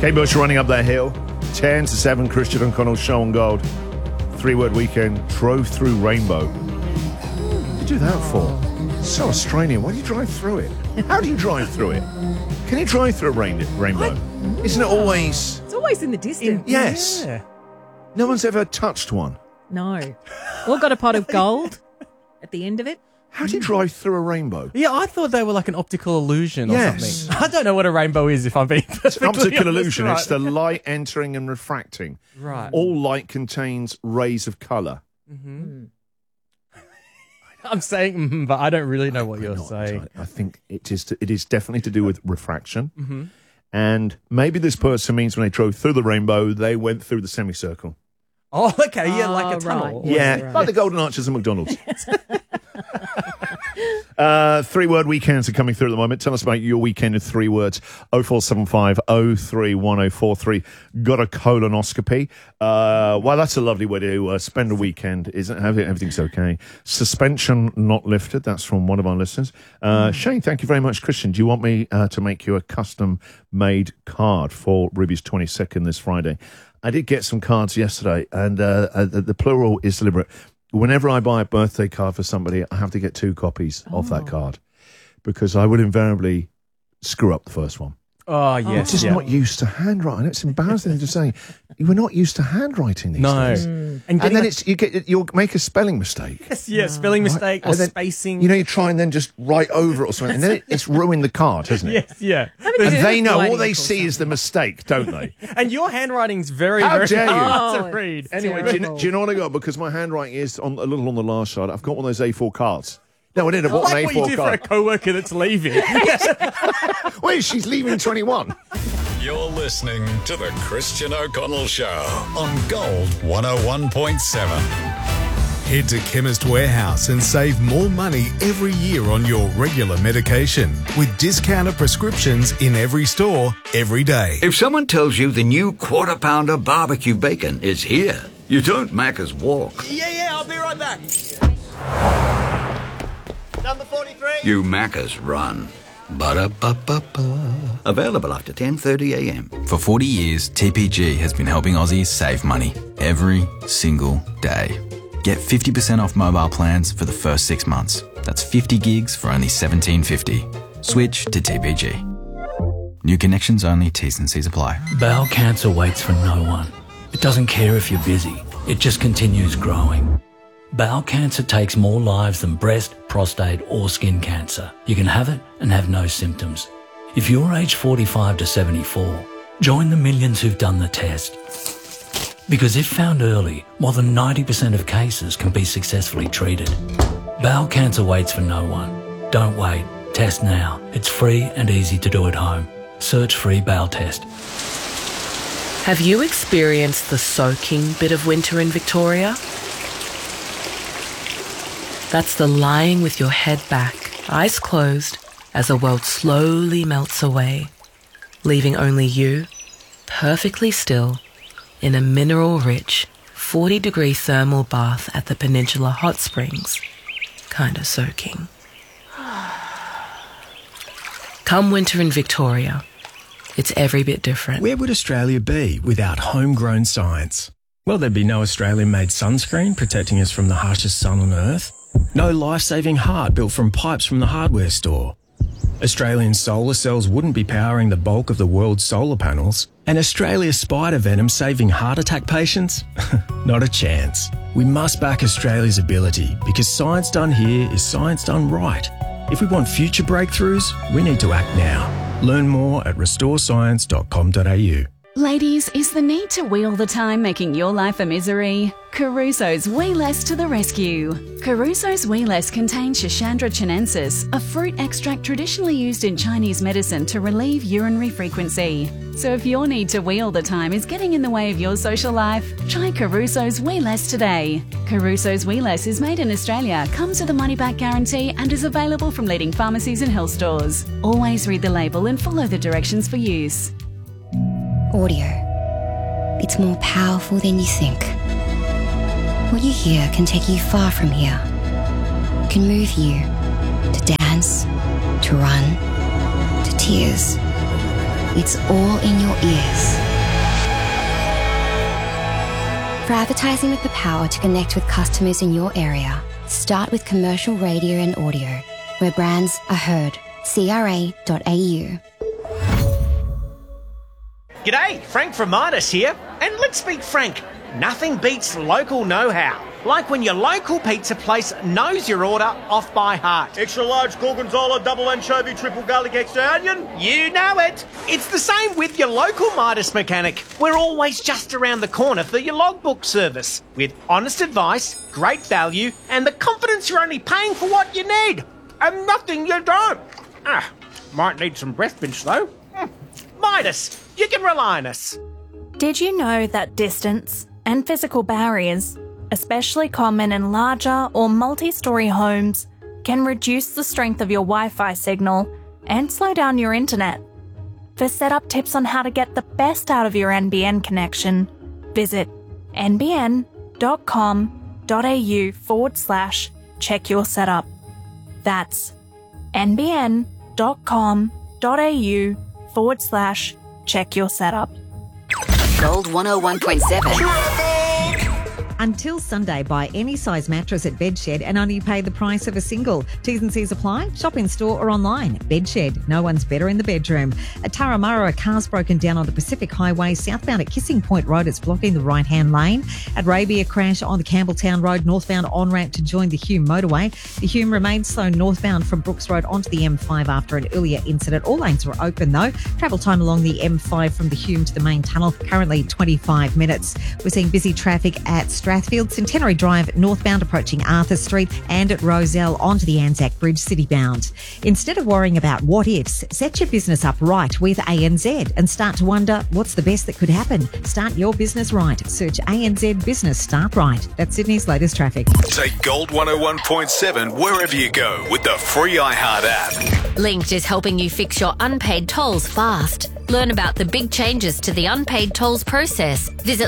Kate Bush running up that hill. 10-7, Christian O'Connell show on Gold. 3-word weekend. Drove through Rainbow. What did you do that for? So Australian. Why do you drive through it? How do you drive through it? Can you drive through a rainbow? Isn't it always... It's always in the distance. Yes. Yeah. No one's ever touched one. No. Or got a pot of gold at the end of it. How do you drive through a rainbow? Yeah, I thought they were like an optical illusion or Yes. something. I don't know what a rainbow is, if I'm being perfectly It's an optical honest, illusion. right. It's the light entering and refracting. Right. All light contains rays of colour. I'm saying, but I don't really know what you're Not saying. entirely. I think it is definitely to do with refraction. And maybe this person means when they drove through the rainbow, they went through the semicircle. Oh, okay, yeah, like a Oh, tunnel. right. Yeah, Right. like the Golden Arches of McDonald's. 3-word weekends are coming through at the moment. Tell us about your weekend in 3 words. 0475 031043. Got a colonoscopy. Well, that's a lovely way to spend a weekend, isn't it? Everything's okay. Suspension not lifted. That's from one of our listeners. Shane, thank you very much. Christian, do you want me to make you a custom-made card for Ruby's 22nd this Friday? I did get some cards yesterday, and the plural is deliberate. Whenever I buy a birthday card for somebody, I have to get 2 copies of that card because I would invariably screw up the first one. Oh, yes. Just yeah. not used to handwriting. It's embarrassing to say. We're not used to handwriting these No. days. And then you'll make a spelling mistake. spelling mistake or And then, spacing. You know, you try and then just write over it or something, and then it's ruined the card, hasn't it? Yes, yeah. And they know, all they see is the mistake, don't they? And your handwriting's very, How very dare you? hard Oh, to read. Anyway, do you know what I got? Because my handwriting is a little on the last side. I've got one of those A4 cards. No, I didn't. I bought like an what you A4 do for a card. co-worker that's leaving. Wait, she's leaving 21. You're listening to The Christian O'Connell Show on Gold 101.7. Head to Chemist Warehouse and save more money every year on your regular medication with discounted prescriptions in every store, every day. If someone tells you the new Quarter Pounder barbecue bacon is here, you don't Macca's walk. Yeah, I'll be right back. Number 43. You Macca's run. Ba-da-ba-ba-ba. Available after 10:30 a.m. For 40 years, TPG has been helping Aussies save money every single day. Get 50% off mobile plans for the first 6 months. That's 50 gigs for only $17.50. Switch to TPG. New connections only, T's and C's apply. Bowel cancer waits for no one. It doesn't care if you're busy. It just continues growing. Bowel cancer takes more lives than breast, prostate or skin cancer. You can have it and have no symptoms. If you're aged 45 to 74, join the millions who've done the test. Because if found early, more than 90% of cases can be successfully treated. Bowel cancer waits for no one. Don't wait. Test now. It's free and easy to do at home. Search free bowel test. Have you experienced the soaking bit of winter in Victoria? That's the lying with your head back, eyes closed, as the world slowly melts away, leaving only you, perfectly still, in a mineral-rich, 40-degree thermal bath at the Peninsula Hot Springs, kinda soaking. Come winter in Victoria, it's every bit different. Where would Australia be without homegrown science? Well, there'd be no Australian-made sunscreen protecting us from the harshest sun on Earth. No life-saving heart built from pipes from the hardware store. Australian solar cells wouldn't be powering the bulk of the world's solar panels. And Australia's spider venom saving heart attack patients? Not a chance. We must back Australia's ability because science done here is science done right. If we want future breakthroughs, we need to act now. Learn more at restorescience.com.au. Ladies, is the need to wheel the time making your life a misery? Caruso's Wee Less to the rescue. Caruso's Wee Less contains Schisandra chinensis, a fruit extract traditionally used in Chinese medicine to relieve urinary frequency. So if your need to wheel the time is getting in the way of your social life, try Caruso's Wee Less today. Caruso's Wee Less is made in Australia, comes with a money-back guarantee and is available from leading pharmacies and health stores. Always read the label and follow the directions for use. Audio. It's more powerful than you think. What you hear can take you far from here. Can move you to dance, to run, to tears. It's all in your ears. For advertising with the power to connect with customers in your area, start with commercial radio and audio, where brands are heard. CRA.au. G'day, Frank from Midas here. And let's be frank, nothing beats local know-how. Like when your local pizza place knows your order off by heart. Extra large gorgonzola, double anchovy, triple garlic, extra onion. You know it. It's the same with your local Midas mechanic. We're always just around the corner for your logbook service. With honest advice, great value, and the confidence you're only paying for what you need. And nothing you don't. Might need some breath mints though. Midas, you can rely on us. Did you know that distance and physical barriers, especially common in larger or multi-storey homes, can reduce the strength of your Wi-Fi signal and slow down your internet? For setup tips on how to get the best out of your NBN connection, visit nbn.com.au/check your setup. That's nbn.com.au/check your setup. Gold 101.7. Until Sunday, buy any size mattress at Bedshed and only pay the price of a single. T's and C's apply. Shop in store or online. Bedshed. No one's better in the bedroom. At Taramara, a car's broken down on the Pacific Highway southbound at Kissing Point Road. It's blocking the right-hand lane. At Raby, a crash on the Campbelltown Road northbound on-ramp to join the Hume motorway. The Hume remains slow northbound from Brooks Road onto the M5 after an earlier incident. All lanes were open though. Travel time along the M5 from the Hume to the main tunnel, currently 25 minutes. We're seeing busy traffic at Strathfield, Centenary Drive northbound approaching Arthur Street, and at Roselle onto the Anzac Bridge citybound. Instead of worrying about what ifs, set your business up right with ANZ and start to wonder what's the best that could happen. Start your business right. Search ANZ Business Start Right. That's Sydney's latest traffic. Take Gold 101.7 wherever you go with the free iHeart app. Linked is helping you fix your unpaid tolls fast. Learn about the big changes to the unpaid tolls process. Visit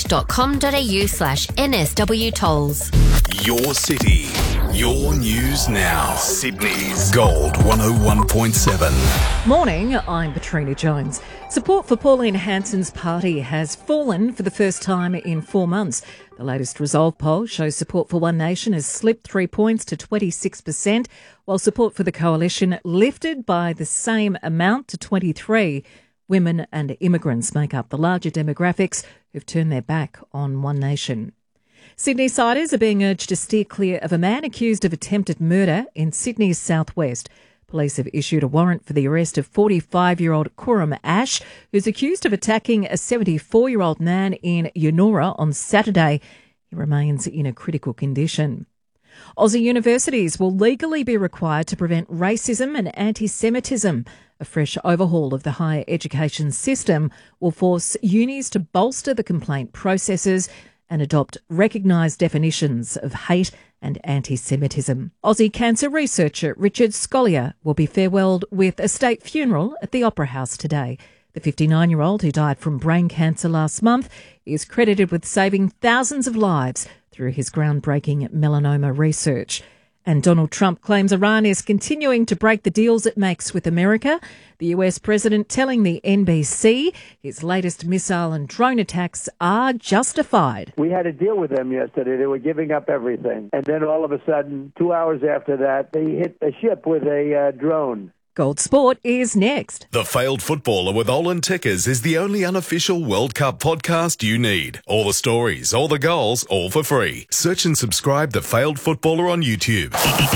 linked.com.au/NSW tolls. Your city, your news now. Sydney's Gold 101.7. Morning, I'm Katrina Jones. Support for Pauline Hanson's party has fallen for the first time in 4 months. The latest Resolve poll shows support for One Nation has slipped 3 points to 26%, while support for the coalition lifted by the same amount to 23%. Women and immigrants make up the larger demographics who've turned their back on One Nation. Sydney-siders are being urged to steer clear of a man accused of attempted murder in Sydney's southwest. Police have issued a warrant for the arrest of 45-year-old Kurum Ash, who's accused of attacking a 74-year-old man in Yunora on Saturday. He remains in a critical condition. Aussie universities will legally be required to prevent racism and anti-Semitism. A fresh overhaul of the higher education system will force unis to bolster the complaint processes and adopt recognised definitions of hate and anti-Semitism. Aussie cancer researcher Richard Scolyer will be farewelled with a state funeral at the Opera House today. The 59-year-old who died from brain cancer last month is credited with saving thousands of lives through his groundbreaking melanoma research. And Donald Trump claims Iran is continuing to break the deals it makes with America. The US president telling the NBC his latest missile and drone attacks are justified. We had a deal with them yesterday. They were giving up everything. And then all of a sudden, 2 hours after that, they hit a ship with a drone. Gold Sport is next. The Failed Footballer with Olin Tickers is the only unofficial World Cup podcast you need. All the stories, all the goals, all for free. Search and subscribe The Failed Footballer on YouTube.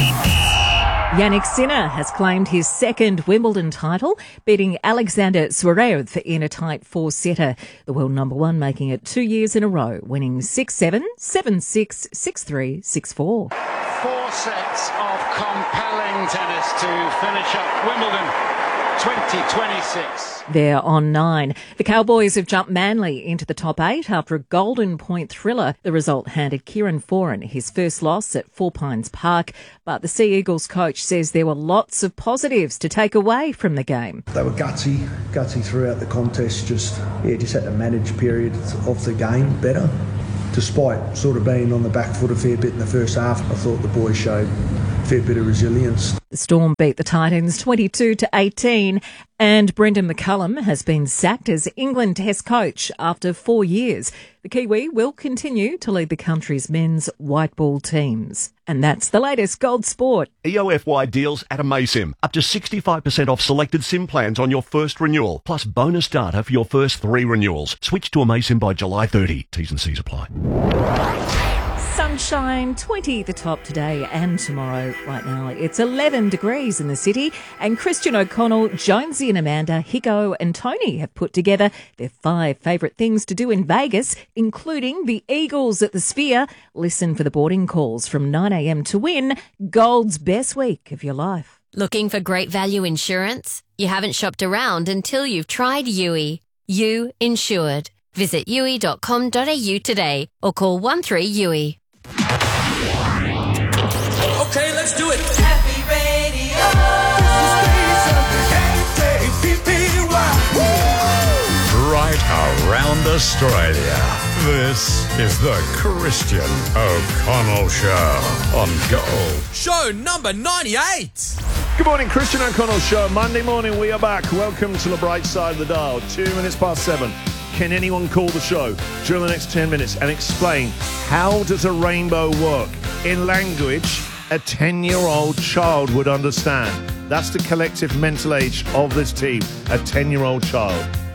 Yannick Sinner has claimed his second Wimbledon title, beating Alexander Zverev in a tight four-setter. The world number one making it 2 years in a row, winning 6-7, 7-6, 6-3, 6-4. 4 sets of compelling tennis to finish up Wimbledon 2026. They're on 9. The Cowboys have jumped Manly into the top 8 after a Golden Point thriller. The result handed Kieran Foran his first loss at Four Pines Park, but the Sea Eagles coach says there were lots of positives to take away from the game. They were gutsy throughout the contest, just had to manage periods of the game better. Despite sort of being on the back foot a fair bit in the first half, I thought the boys showed fair bit of resilience. The Storm beat the Titans 22-18, and Brendan McCullum has been sacked as England Test coach after 4 years. The Kiwi will continue to lead the country's men's white ball teams. And that's the latest Gold Sport. EOFY deals at Amaysim. Up to 65% off selected SIM plans on your first renewal, plus bonus data for your first 3 renewals. Switch to Amaysim by July 30. T's and C's apply. Sunshine, 20 the top today and tomorrow. Right now it's 11 degrees in the city, and Christian O'Connell, Jonesy and Amanda, Hicko and Tony have put together their 5 favourite things to do in Vegas, including the Eagles at the Sphere. Listen for the boarding calls from 9 a.m. to win Gold's best week of your life. Looking for great value insurance? You haven't shopped around until you've tried Yui. You Insured. Visit yui.com.au today or call 13-YUI. Okay, let's do it. Happy Radio. Right around Australia. This is the Christian O'Connell Show on Gold. Show number 98. Good morning, Christian O'Connell Show. Monday morning, we are back. Welcome to the bright side of the dial. 2 minutes past 7. Can anyone call the show during the next 10 minutes and explain how does a rainbow work in language a 10-year-old child would understand? That's the collective mental age of this team, a 10-year-old child.